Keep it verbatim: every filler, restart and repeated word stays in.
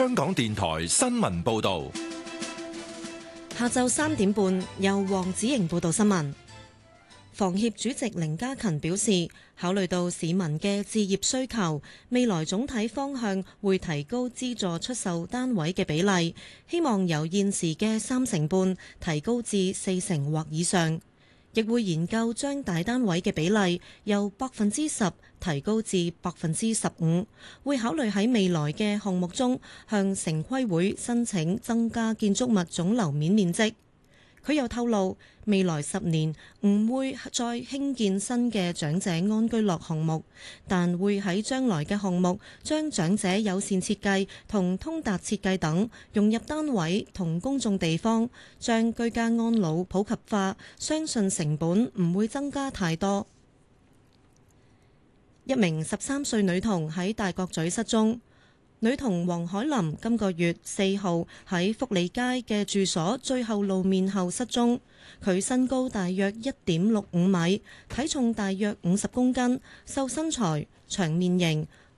香港電台新聞報道。 下晝三點半，由黃子瑩報道新聞。房協主席凌家勤表示，考慮到市民嘅置業需求，未來總體方向會提高資助出售單位嘅比例，希望由現時嘅三成半提高至四成或以上，亦會研究將大單位嘅比例由百分之十提高至百分之十五，會考慮喺未來嘅項目中向城規會申請增加建築物總樓面面積。佢又透露，未來十年唔會再興建新嘅長者安居樂項目，但會喺將來嘅項目將長者友善設計同通達設計等融入單位同公眾地方，將居家安老普及化，相信成本唔會增加太多。一名十三歲女童喺大角咀失蹤。女童黃海琳今個月四號喺福利街嘅住所最後露面後失蹤。佢身高大約一點六五米，體重大約五十公斤，瘦身材，長面型，